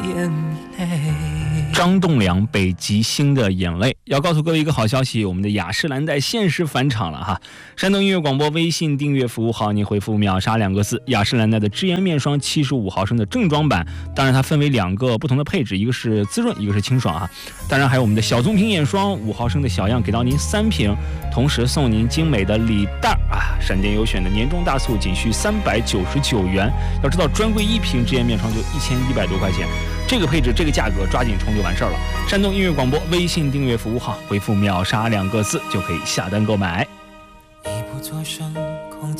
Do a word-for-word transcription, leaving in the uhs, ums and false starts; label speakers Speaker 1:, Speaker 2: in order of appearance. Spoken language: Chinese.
Speaker 1: 眼泪。
Speaker 2: 张栋梁北极星的眼泪。要告诉各位一个好消息，我们的雅诗兰黛限时返场了哈！山东音乐广播微信订阅服务号，你回复秒杀两个字，雅诗兰黛的支颜面霜七十五毫升的正装版，当然它分为两个不同的配置，一个是滋润，一个是清爽啊。当然还有我们的小棕瓶眼霜五毫升的小样，给到您三瓶，同时送您精美的礼袋啊！闪电优选的年终大促仅需三百九十九元，要知道专柜一瓶支颜面霜就一千一百多块钱。这个配置这个价格抓紧冲就完事儿了。山东音乐广播微信订阅服务号，回复秒杀两个字就可以下单购买。
Speaker 1: 一不做声